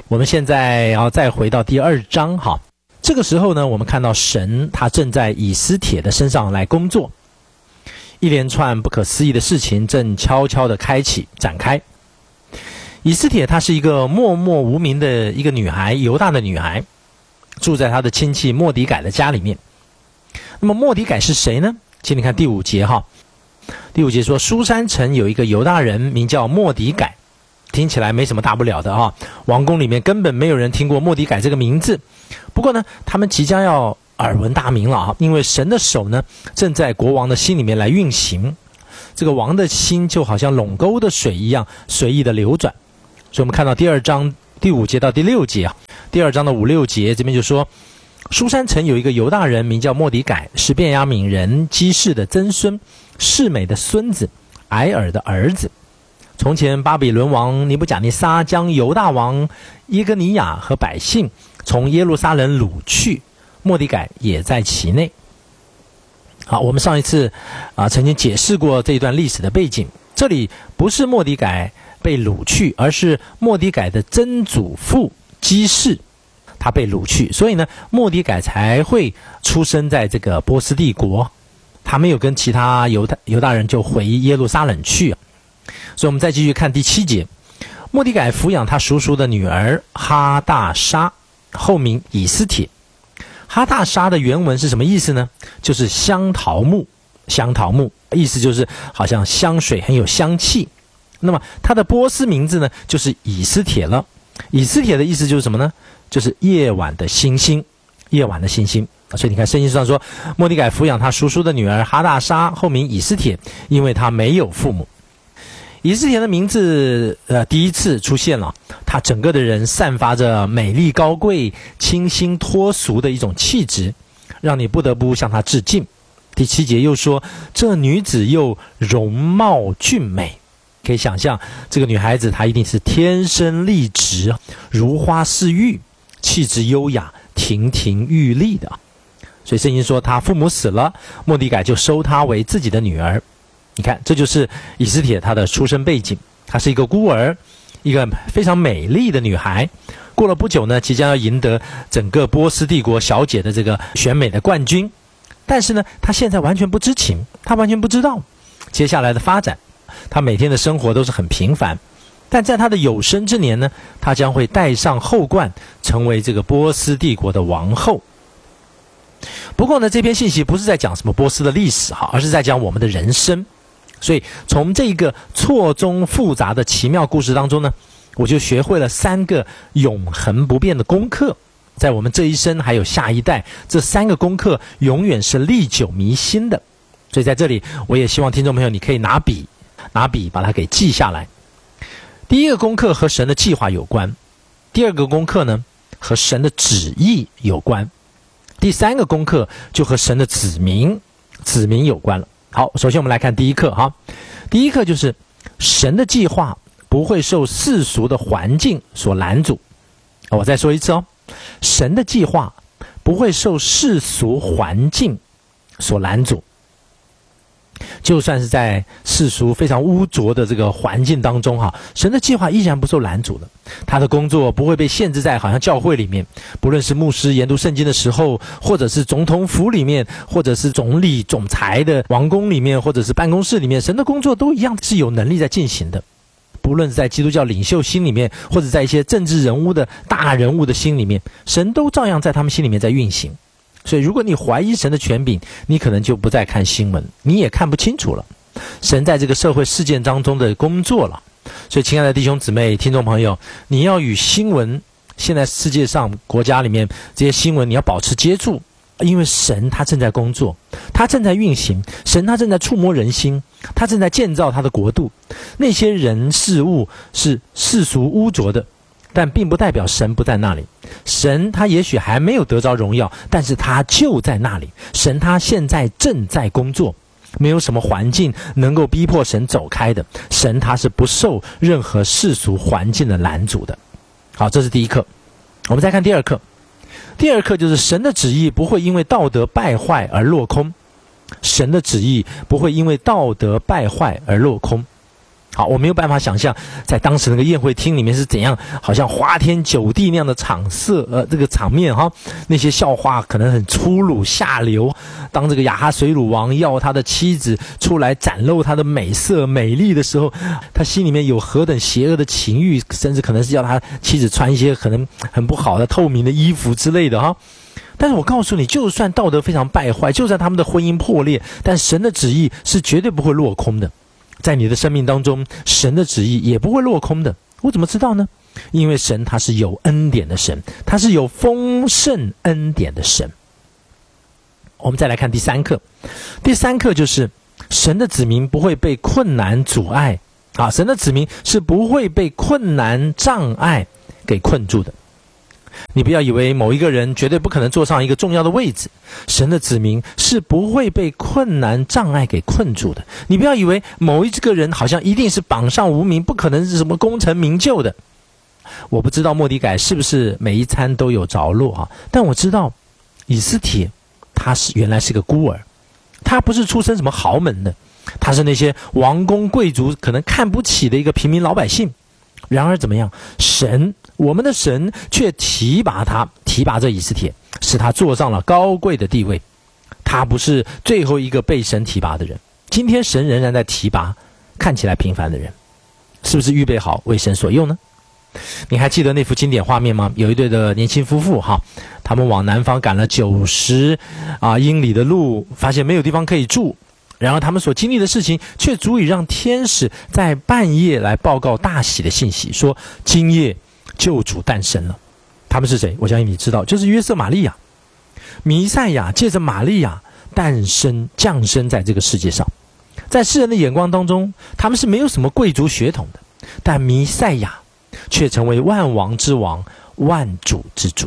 我们现在要再回到第2章哈。这个时候呢，我们看到神他正在以斯帖的身上来工作，一连串不可思议的事情正悄悄地展开。以斯帖她是一个默默无名的一个女孩，犹大的女孩，住在她的亲戚末底改的家里面。那么末底改是谁呢？请你看第5节哈。第5节说，书珊城有一个犹大人名叫末底改，听起来没什么大不了的哈。王宫里面根本没有人听过末底改这个名字。不过呢，他们即将要耳闻大名了啊，因为神的手呢正在国王的心里面来运行。这个王的心就好像垄沟的水一样随意的流转。所以我们看到第2章第5节到第6节啊，第2章的5、6节这边就说，书珊城有一个犹大人名叫末底改，是便雅悯人基士的曾孙，示每的孙子，埃尔的儿子。从前巴比伦王尼布甲尼撒将犹大王耶哥尼亚和百姓从耶路撒冷掳去，末底改也在其内。好，我们上一次曾经解释过这一段历史的背景。这里不是末底改被掳去，而是末底改的曾祖父基士他被掳去，所以呢，末底改才会出生在这个波斯帝国，他没有跟其他犹大人就回耶路撒冷去。所以我们再继续看第7节，末底改抚养他叔叔的女儿哈大沙，后名以斯帖。哈大沙的原文是什么意思呢？就是香桃木，香桃木意思就是好像香水很有香气。那么他的波斯名字呢，就是以斯帖了。以斯帖的意思就是什么呢？就是夜晚的星星，夜晚的星星。所以你看圣经上说，末底改抚养他叔叔的女儿哈大沙，后名以斯帖，因为他没有父母。以斯帖的名字第一次出现了，他整个的人散发着美丽高贵、清新脱俗的一种气质，让你不得不向他致敬。第7节又说，这女子又容貌俊美。可以想象这个女孩子她一定是天生丽质，如花似玉，气质优雅，亭亭玉立的。所以圣经说她父母死了，末底改就收她为自己的女儿。你看，这就是以斯帖她的出生背景，她是一个孤儿，一个非常美丽的女孩。过了不久呢，即将要赢得整个波斯帝国小姐的这个选美的冠军。但是呢，她现在完全不知情，她完全不知道接下来的发展。她每天的生活都是很平凡，但在她的有生之年呢，她将会戴上后冠，成为这个波斯帝国的王后。不过呢，这篇信息不是在讲什么波斯的历史而是在讲我们的人生。所以从这个错综复杂的奇妙故事当中呢，我就学会了3个永恒不变的功课，在我们这一生还有下一代，这3个功课永远是历久弥新的。所以在这里我也希望听众朋友你可以拿笔把它给记下来。第一个功课和神的计划有关，第2个功课呢和神的旨意有关，第3个功课就和神的子民有关了。好，首先我们来看第一课哈。第一课就是神的计划不会受世俗的环境所拦阻。我再说一次神的计划不会受世俗环境所拦阻。就算是在世俗非常污浊的这个环境当中神的计划依然不受拦阻的。他的工作不会被限制在好像教会里面，不论是牧师研读圣经的时候，或者是总统府里面，或者是总理总裁的王宫里面，或者是办公室里面，神的工作都一样是有能力在进行的。不论是在基督教领袖心里面，或者在一些政治人物的大人物的心里面，神都照样在他们心里面在运行。所以如果你怀疑神的权柄，你可能就不再看新闻，你也看不清楚了神在这个社会事件当中的工作了。所以亲爱的弟兄姊妹听众朋友，你要与新闻，现在世界上国家里面这些新闻你要保持接触，因为神他正在工作，他正在运行，神他正在触摸人心，他正在建造他的国度。那些人事物是世俗污浊的，但并不代表神不在那里。神他也许还没有得着荣耀，但是他就在那里。神他现在正在工作，没有什么环境能够逼迫神走开的。神他是不受任何世俗环境的拦阻的。好，这是第一课。我们再看第2课。第2课就是神的旨意不会因为道德败坏而落空。神的旨意不会因为道德败坏而落空。 好，我没有办法想象在当时那个宴会厅里面是怎样，好像花天酒地那样的这个场面哈。那些笑话可能很粗鲁下流。当这个亚哈水乳王要他的妻子出来展露他的美色美丽的时候，他心里面有何等邪恶的情欲，甚至可能是要他妻子穿一些可能很不好的透明的衣服之类的哈。但是我告诉你，就算道德非常败坏，就算他们的婚姻破裂，但神的旨意是绝对不会落空的。在你的生命当中，神的旨意也不会落空的。我怎么知道呢？因为神他是有恩典的神，他是有丰盛恩典的神。我们再来看第三课。第三课就是神的子民不会被困难阻碍啊，神的子民是不会被困难障碍给困住的。你不要以为某一个人绝对不可能坐上一个重要的位置，神的子民是不会被困难障碍给困住的。你不要以为某一个人好像一定是榜上无名，不可能是什么功成名就的。我不知道末底改是不是每一餐都有着落啊，但我知道以斯帖他原来是个孤儿，他不是出身什么豪门的，他是那些王公贵族可能看不起的一个平民老百姓。然而怎么样，我们的神却提拔这以斯帖，使他坐上了高贵的地位。他不是最后一个被神提拔的人，今天神仍然在提拔看起来平凡的人，是不是预备好为神所用呢？你还记得那幅经典画面吗？有一对的年轻夫妇他们往南方赶了90英里的路，发现没有地方可以住，然而他们所经历的事情却足以让天使在半夜来报告大喜的信息，说今夜救主诞生了。他们是谁？我相信你知道，就是约瑟玛利亚。弥赛亚借着玛利亚降生在这个世界上。在世人的眼光当中，他们是没有什么贵族血统的，但弥赛亚却成为万王之王，万主之主。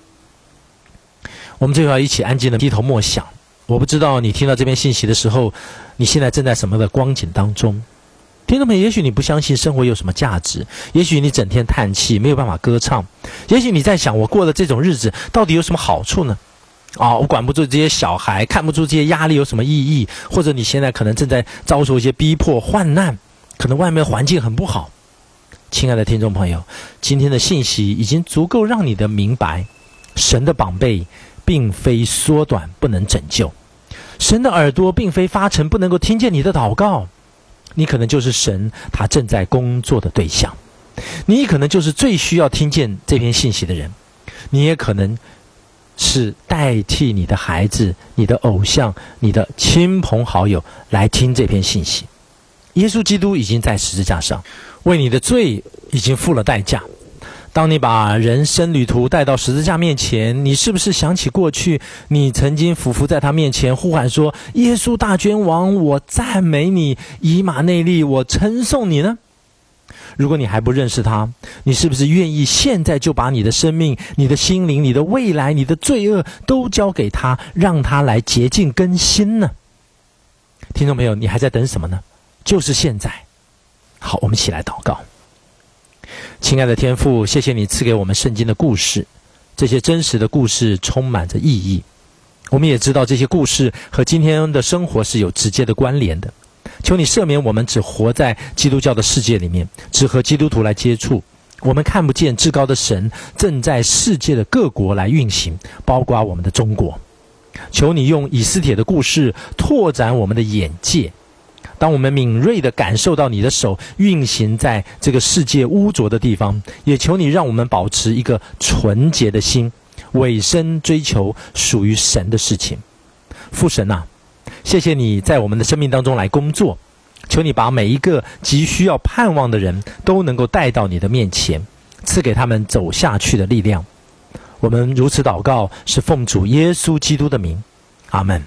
我们最后要一起安静的低头默想。我不知道你听到这篇信息的时候，你现在正在什么的光景当中。听众朋友，也许你不相信生活有什么价值，也许你整天叹气没有办法歌唱，也许你在想，我过了这种日子到底有什么好处呢？我管不住这些小孩，看不出这些压力有什么意义，或者你现在可能正在遭受一些逼迫患难，可能外面环境很不好。亲爱的听众朋友，今天的信息已经足够让你的明白，神的膀臂并非缩短不能拯救，神的耳朵并非发沉不能够听见你的祷告。你可能就是神他正在工作的对象，你可能就是最需要听见这篇信息的人，你也可能是代替你的孩子、你的偶像、你的亲朋好友来听这篇信息。耶稣基督已经在十字架上为你的罪已经付了代价。当你把人生旅途带到十字架面前，你是不是想起过去你曾经俯伏在他面前呼喊说，耶稣大君王，我赞美你，以马内利，我称颂你呢？如果你还不认识他，你是不是愿意现在就把你的生命、你的心灵、你的未来、你的罪恶都交给他，让他来洁净更新呢？听众朋友，你还在等什么呢？就是现在。好，我们一起来祷告。亲爱的天父，谢谢你赐给我们圣经的故事，这些真实的故事充满着意义。我们也知道这些故事和今天的生活是有直接的关联的。求你赦免我们只活在基督教的世界里面，只和基督徒来接触，我们看不见至高的神正在世界的各国来运行，包括我们的中国。求你用以斯帖的故事拓展我们的眼界，当我们敏锐地感受到你的手运行在这个世界污浊的地方，也求你让我们保持一个纯洁的心，委身追求属于神的事情。父神啊，谢谢你在我们的生命当中来工作，求你把每一个急需要盼望的人都能够带到你的面前，赐给他们走下去的力量。我们如此祷告，是奉主耶稣基督的名，阿们。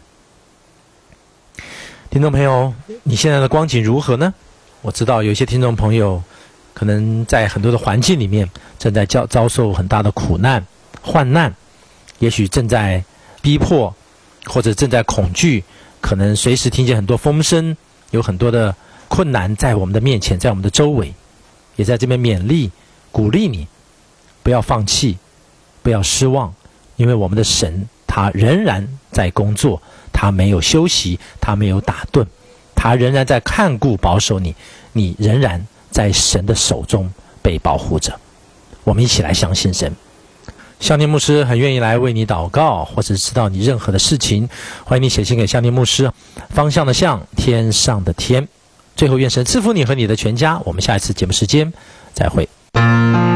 听众朋友，你现在的光景如何呢？我知道有一些听众朋友可能在很多的环境里面正在遭受很大的苦难患难，也许正在逼迫，或者正在恐惧，可能随时听见很多风声，有很多的困难在我们的面前，在我们的周围。也在这边勉励鼓励你，不要放弃，不要失望，因为我们的神他仍然在工作，他没有休息，他没有打盹， 他仍然在看顾保守你，你仍然在神的手中被保护着。我们一起来相信神。香念牧师很愿意来为你祷告，或者知道你任何的事情，欢迎你写信给香念牧师，方向的向，天上的天。最后愿神赐福你和你的全家，我们下一次节目时间再会。